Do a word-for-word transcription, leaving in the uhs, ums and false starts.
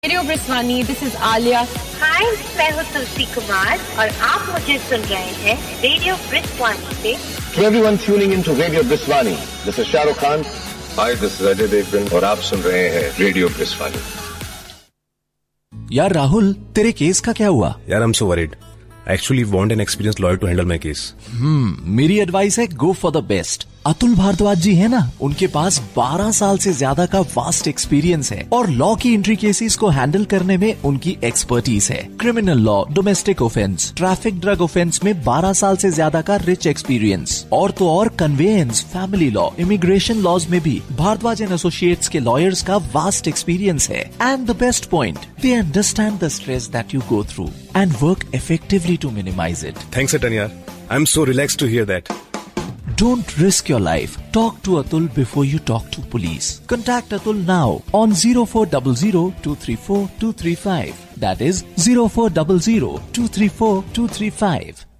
Radio ब्रिस्वानी, this is Alia. हाय, मैं हूँ तुलसी कुमार और आप मुझे सुन रहे हैं रेडियो ब्रिस्वानी पे। To everyone tuning into Radio Briswani, this is Shah Rukh Khan. Hi, this is Ajay Devgan और आप सुन रहे हैं रेडियो ब्रिस्वानी। यार राहुल, तेरे केस का क्या हुआ? यार I'm so worried. I actually want an experienced lawyer to handle my case. हम्म, मेरी एडवाइस है go for the best. Atul Bhardwaj जी है ना, उनके पास बारह साल से ज्यादा का वास्ट एक्सपीरियंस है और लॉ की एंट्री केसेस को हैंडल करने में उनकी एक्सपर्टीज है। Criminal law, domestic offence, traffic, drug offence में बारह साल से ज्यादा का रिच एक्सपीरियंस। और तो और conveyance, family law, immigration laws में भी भारद्वाज एंड एसोसिएट्स के लॉयर्स का वास्ट एक्सपीरियंस है। And the best point, they understand the stress that you go through and work effectively to minimize it. Thanks, Atanya. I'm so relaxed to hear that. Don't risk your life. Talk to Atul before you talk to police. Contact Atul now on zero four zero zero two three four two three five. That is zero four zero zero two three four two three five.